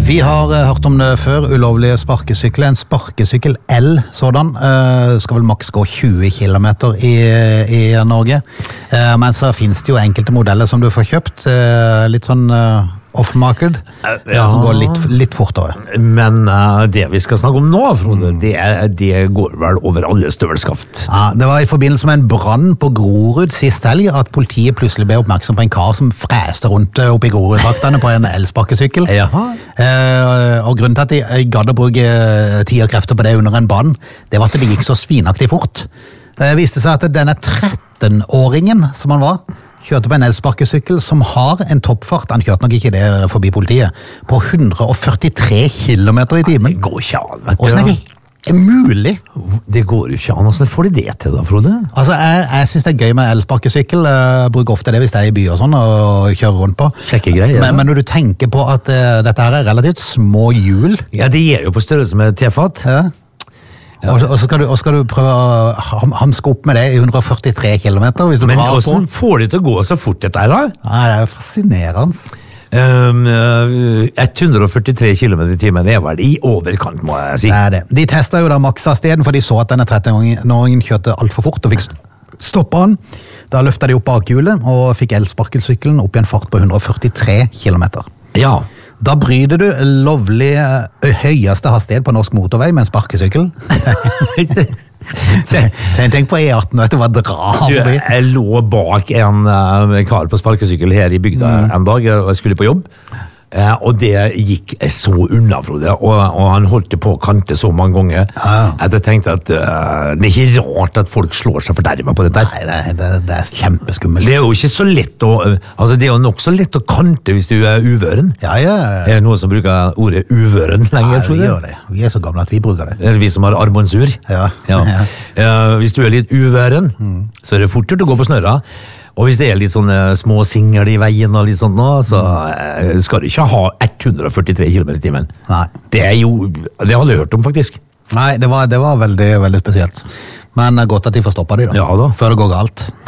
Vi har hørt om det før, ulovlige sparkesykler. En sparkesykkel L sådan skal vel maks gå 20 kilometer i Norge. Men så finnes det jo enkelte modeller som du får kjøpt, litt sånn off-market, som går litt fortere. Men det vi skal snakke om nå, Frode, det går vel over alle støvelskaft. Ja, det var i forbindelse med en brann på Grorud sist helg at politiet plutselig ble oppmerksom på en kar som freste rundt oppe i Grorud-vaktene på en elsparkesykkel. Og grunnen til at de gadd å bruke tid og krefter på det under en brann, det var at det gikk så svinaktig fort. Det viste seg at denne 13-åringen som han var, kjørte på en elsparkesykkel som har en toppfart, han kjørte nok ikke det forbi politiet, på 143 kilometer i timen. Det går ikke an, vet du. Hvordan det mulig? Det går jo ikke an. Hvordan får de det til da, Frode? Altså, jeg synes det gøy med elsparkesykkel. Jeg bruker ofte det hvis jeg er i by og sånn, og kjører rundt på. Sjekke greier. Men når du tenker på at dette her er relativt små hjul. Ja, det gir jo på størrelse med tefat. Ja. Og så skal du prøve å hamske opp med det i 143 kilometer. Hvis du Men drar hvordan får de til å gå så fort dette her da? Ja, det er jo fascinerende. 143 kilometer i timen, det var det i overkant, må jeg si. Det er det. De testet jo da makshastigheten, for de så at denne 13-åringen kjørte alt for fort og fikk stoppet han. Da løftet de opp bakhjulet og fikk elsparkesykkelen opp i en fart på 143 kilometer. Ja. Da bryter du lovlig høyeste hastighet på norsk motorvei med en sparkesykkel. Tenk på E18, vet du hva dra forbi. Jeg lå bak en kar på sparkesykkel her i bygda en dag, og jeg skulle på jobb. Og det gikk så unna, Frode, og han holdt det på å kante så mange ganger at jeg tenkte at det er ikke rart at folk slår seg for dermed på dette. Nei, det er kjempeskummelt. Det er jo ikke så lett det er jo nok så lett å kante hvis du er uvøren. Ja. Er det noen som bruker ordet uvøren lenger, Frode? Vi gjør det. Vi er så gamle at vi bruker det. Er det vi som har armbåndsur? Ja. Hvis du er litt uvøren, så er det fort gjort å gå på snørra. Og hvis det er litt sånne små singler i veien og litt sånt nå, så skal du ikke ha 143 kilometer i timen. Nei. Det har jeg aldri hørt om, faktisk. Nei, det var veldig, veldig spesielt. Men godt at de får stoppet de da. Ja da. Før det går galt.